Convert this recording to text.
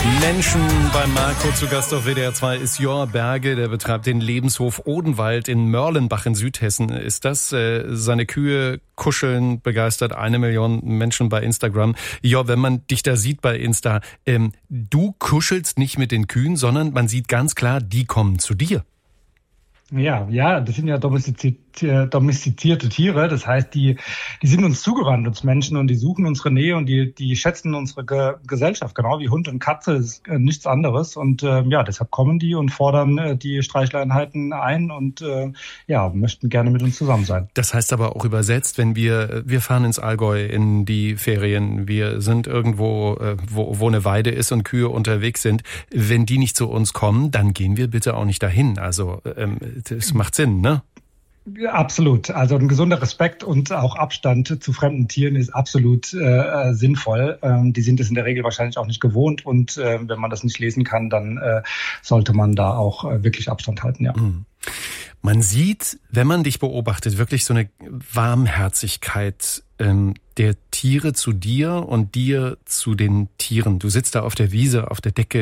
Menschen bei Marco. Zu Gast auf WDR 2 ist Jor Berge, der betreibt den Lebenshof Odenwald in Mörlenbach in Südhessen. Ist das? Seine Kühe kuscheln, begeistert 1 Million Menschen bei Instagram. Jor, wenn man dich da sieht bei Insta, du kuschelst nicht mit den Kühen, sondern man sieht ganz klar, die kommen zu dir. Ja, das sind ja domestizierte Tiere. Das heißt, die sind uns zugewandt, uns Menschen, und die suchen unsere Nähe und die schätzen unsere Gesellschaft, genau wie Hund und Katze, ist nichts anderes. Und deshalb kommen die und fordern die Streichlereinheiten ein und möchten gerne mit uns zusammen sein. Das heißt aber auch übersetzt, wenn wir fahren ins Allgäu in die Ferien, wir sind irgendwo, wo eine Weide ist und Kühe unterwegs sind, wenn die nicht zu uns kommen, dann gehen wir bitte auch nicht dahin. Also das macht Sinn, ne? Absolut. Also ein gesunder Respekt und auch Abstand zu fremden Tieren ist absolut sinnvoll. Die sind es in der Regel wahrscheinlich auch nicht gewohnt, und wenn man das nicht lesen kann, dann sollte man da auch wirklich Abstand halten, ja. Man sieht, wenn man dich beobachtet, wirklich so eine Warmherzigkeit der Tiere zu dir und dir zu den Tieren. Du sitzt da auf der Wiese, auf der Decke